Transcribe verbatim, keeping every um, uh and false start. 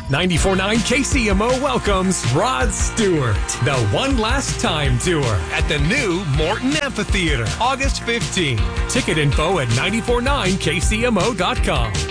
ninety-four point nine K C M O welcomes Rod Stewart, the One Last Time Tour at the new Morton Amphitheater, August fifteenth. Ticket info at nine four nine K C M O dot com.